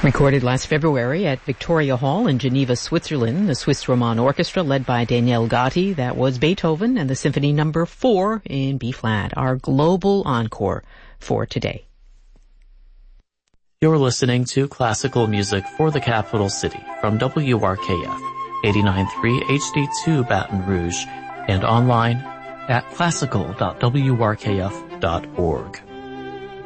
Recorded last February at Victoria Hall in Geneva, Switzerland, the Swiss Roman Orchestra led by Daniel Gatti. That was Beethoven and the Symphony No. 4 in B-flat, our global encore for today. You're listening to classical music for the capital city from WRKF 89.3 HD2 Baton Rouge and online at classical.wrkf.org.